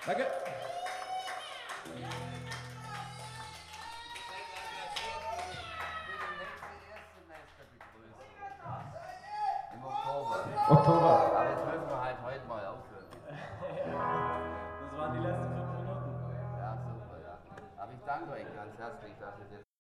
Danke. Im Oktober. Oktober. Aber jetzt müssen wir halt heute mal aufhören. Das waren die letzten 5 Minuten. Ja, super, ja. Aber ich danke euch ganz herzlich, dass ihr das